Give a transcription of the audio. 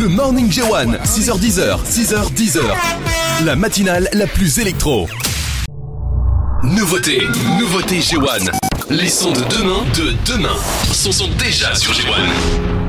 Le Morning J1, 6h10, 6h10. La matinale la plus électro. Nouveauté J1. Les sons de demain sont déjà sur J1.